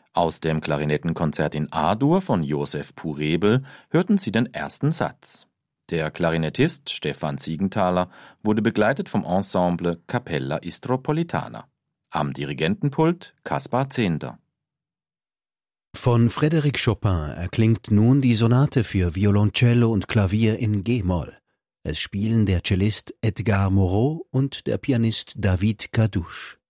Aus dem Klarinettenkonzert in A-Dur von Josef Purebel hörten Sie den ersten Satz. Der Klarinettist Stefan Siegenthaler wurde begleitet vom Ensemble Capella Istropolitana. Am Dirigentenpult Kaspar Zehnder. Von Frédéric Chopin erklingt nun die Sonate für Violoncello und Klavier in G-Moll. Es spielen der Cellist Edgar Moreau und der Pianist David Cadouche.